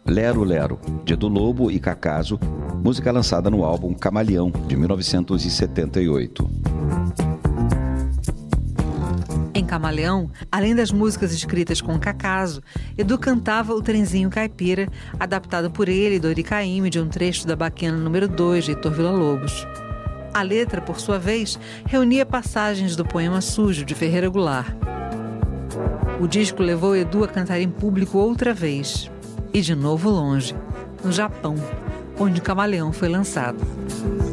Lero Lero, de Edu Lobo e Cacaso, música lançada no álbum Camaleão, de 1978. Em Camaleão, além das músicas escritas com Cacaso, Edu cantava o Trenzinho Caipira, adaptado por ele e Dori Caymmi de um trecho da Baquiana número 2, de Heitor Villa-Lobos. A letra, por sua vez, reunia passagens do poema Sujo, de Ferreira Goulart. O disco levou Edu a cantar em público outra vez, e de novo longe, no Japão, onde Camaleão foi lançado.